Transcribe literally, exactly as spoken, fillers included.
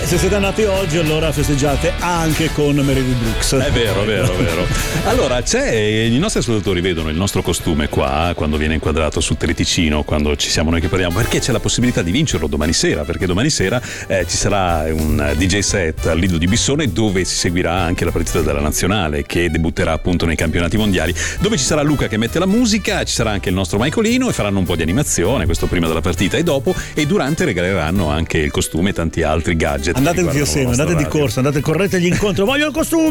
se siete andati oggi, allora festeggiate anche con Meredith Brooks. È vero, è vero, è vero. Allora, c'è, i nostri ascoltatori vedono il nostro costume qua, quando viene inquadrato sul Triticino, quando ci siamo noi che parliamo, perché c'è la possibilità di vincerlo domani sera, perché domani sera eh, ci sarà un D J set al Lido di Bissone, dove si seguirà anche la partita della nazionale, che debutterà appunto nei campionati mondiali, dove ci sarà Luca che mette la musica, ci sarà anche il nostro Michaelino e faranno un po' di animazione, questo prima della partita e dopo, e durante regaleranno anche il costume e tanti altri gadget. Andate tutti assieme, andate di corsa, andate, correte gli incontri, voglio il costume!